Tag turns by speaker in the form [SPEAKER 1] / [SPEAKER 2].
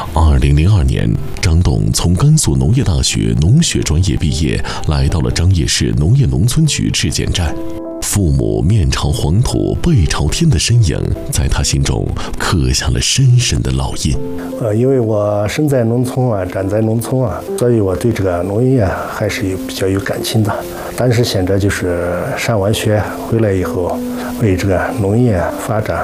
[SPEAKER 1] 2002年，张栋从甘肃农业大学农学专业毕业，来到了张掖市农业农村局质检站。父母面朝黄土背朝天的身影，在他心中刻下了深深的烙印。
[SPEAKER 2] 因为我生在农村啊，长在农村啊，所以我对这个农业还是比较有感情的。但是现在就是上完学回来以后，为这个农业发展